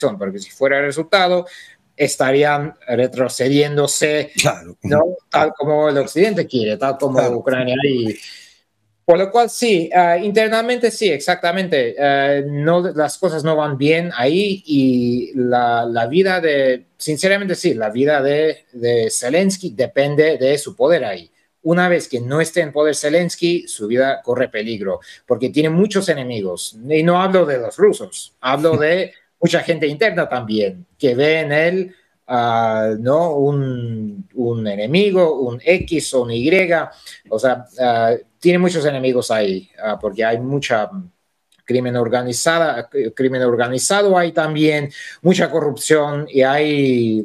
porque si fuera el resultado, estarían retrocediéndose, claro, ¿no? Tal como el Occidente quiere, tal como claro. Ucrania. Y por lo cual sí, internamente sí, exactamente. No, las cosas no van bien ahí y la vida sinceramente sí, la vida de Zelensky depende de su poder ahí. Una vez que no esté en poder Zelensky, su vida corre peligro, porque tiene muchos enemigos. Y no hablo de los rusos, hablo de mucha gente interna también, que ve en él ¿no? un enemigo, un X o un Y. O sea, tiene muchos enemigos ahí, porque hay mucha crimen organizado, hay también mucha corrupción y hay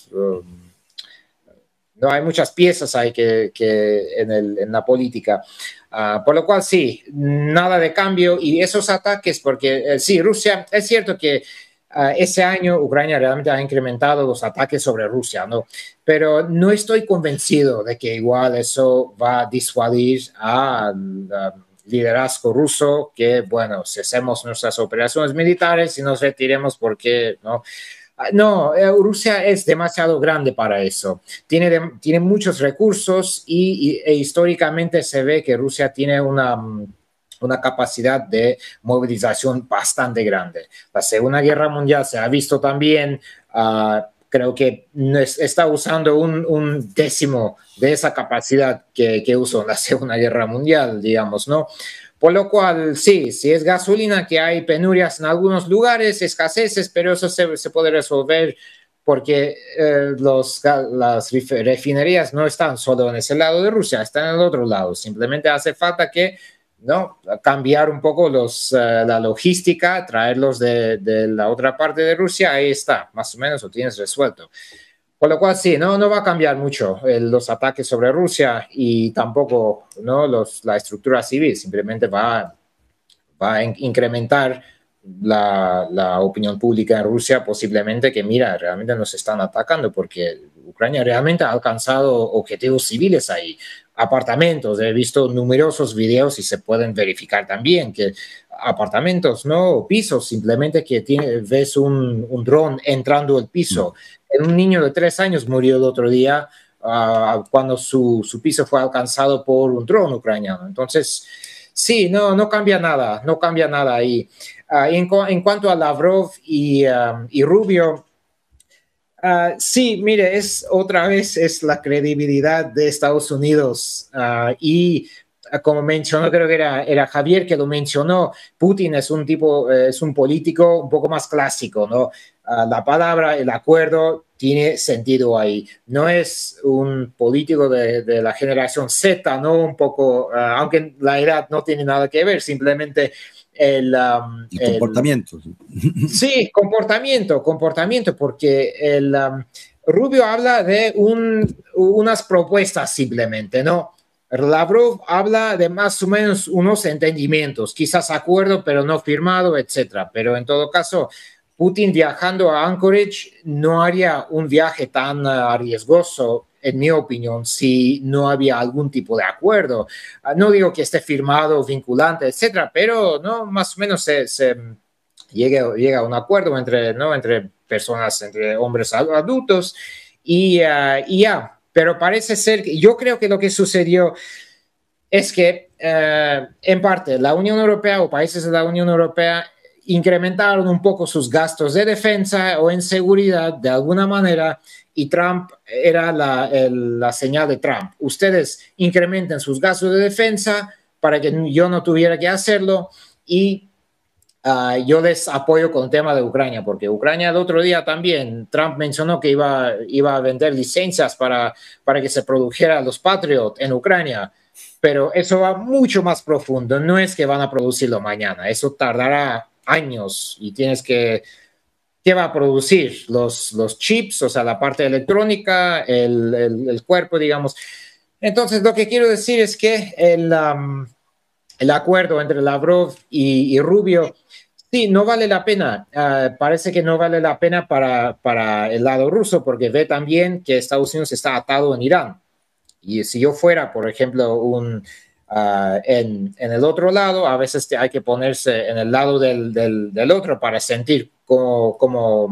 no hay muchas piezas ahí que en la política. Por lo cual sí, nada de cambio y esos ataques, porque sí, Rusia, es cierto que ese año Ucrania realmente ha incrementado los ataques sobre Rusia, ¿no? Pero no estoy convencido de que igual eso va a disuadir al liderazgo ruso, que bueno, cesemos nuestras operaciones militares y nos retiremos porque, ¿no? No, Rusia es demasiado grande para eso. Tiene muchos recursos e históricamente se ve que Rusia tiene una capacidad de movilización bastante grande. La Segunda Guerra Mundial se ha visto también, creo que está usando un décimo de esa capacidad que usó en la Segunda Guerra Mundial, digamos, ¿no? Por lo cual, sí, si es gasolina, que hay penurias en algunos lugares, escaseces, pero eso se puede resolver porque las refinerías no están solo en ese lado de Rusia, están en el otro lado. Simplemente hace falta que, ¿no? Cambiar un poco la logística, traerlos de la otra parte de Rusia, ahí está, más o menos lo tienes resuelto. Por lo cual sí, no va a cambiar mucho los ataques sobre Rusia y tampoco, ¿no? La estructura civil, simplemente va a incrementar la opinión pública en Rusia, posiblemente que, mira, realmente nos están atacando porque Ucrania realmente ha alcanzado objetivos civiles ahí, apartamentos. He visto numerosos videos y se pueden verificar también que apartamentos, no pisos, simplemente que ves un dron entrando al piso. Un niño de 3 años murió el otro día cuando su piso fue alcanzado por un dron ucraniano. Entonces, sí, no cambia nada, no cambia nada ahí. En cuanto a Lavrov y Rubio, sí, mire, otra vez es la credibilidad de Estados Unidos y como mencionó, creo que era Javier que lo mencionó, Putin es es un político un poco más clásico, ¿no? La palabra, el acuerdo tiene sentido ahí. No es un político de la generación Z, ¿no? Un poco, aunque la edad no tiene nada que ver, simplemente el comportamiento. Sí, comportamiento, porque Rubio habla de unas propuestas simplemente, ¿no? Lavrov habla de más o menos unos entendimientos, quizás acuerdo, pero no firmado, etcétera. Pero en todo caso, Putin viajando a Anchorage no haría un viaje tan riesgoso, en mi opinión, si no había algún tipo de acuerdo. No digo que esté firmado, vinculante, etcétera, pero no, más o menos se llega a un acuerdo entre personas, entre hombres adultos y ya. Pero parece ser que yo creo que lo que sucedió es que en parte la Unión Europea o países de la Unión Europea incrementaron un poco sus gastos de defensa o en seguridad de alguna manera y Trump era la señal de Trump. Ustedes incrementen sus gastos de defensa para que yo no tuviera que hacerlo y yo les apoyo con el tema de Ucrania, porque Ucrania el otro día también, Trump mencionó que iba a vender licencias para que se produjeran los Patriot en Ucrania, pero eso va mucho más profundo, no es que van a producirlo mañana, eso tardará años y ¿qué va a producir? Los chips, o sea, la parte electrónica, el cuerpo, digamos. Entonces, lo que quiero decir es que el acuerdo entre Lavrov y Rubio, sí, no vale la pena. Parece que no vale la pena para el lado ruso porque ve también que Estados Unidos está atado en Irán. Y si yo fuera, por ejemplo, en el otro lado. A veces hay que ponerse en el lado del otro para sentir cómo